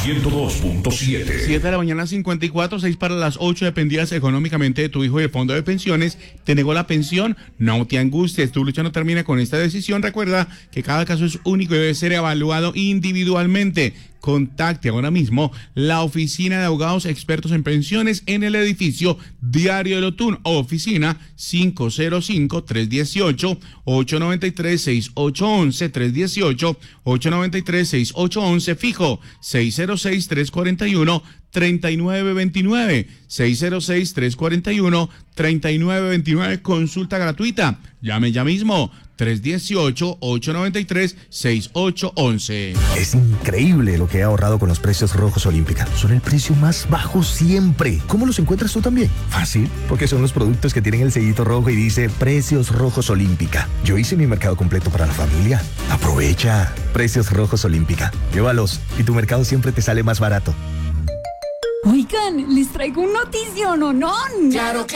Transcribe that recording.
102.7. 7 de la mañana, 54, 6 para las 8. Dependías económicamente de tu hijo y el fondo de pensiones. ¿Te negó la pensión? No te angusties. Tu lucha no termina con esta decisión. Recuerda que cada caso es único y debe ser evaluado individualmente. Contacte ahora mismo la oficina de abogados expertos en pensiones en el edificio Diario de Lotún, oficina 505-318-893-6811, 318-893-6811, fijo 606-341-3929, 606-341-3929, consulta gratuita. Llame ya mismo, 318-893-6811. Es increíble lo que he ahorrado con los precios rojos Olímpica. Son el precio más bajo siempre. ¿Cómo los encuentras tú también? Fácil, porque son los productos que tienen el sellito rojo y dice Precios Rojos Olímpica. Yo hice mi mercado completo para la familia. Aprovecha. Precios Rojos Olímpica. Llévalos y tu mercado siempre te sale más barato. Oigan, les traigo un notición, ¿o no? Claro que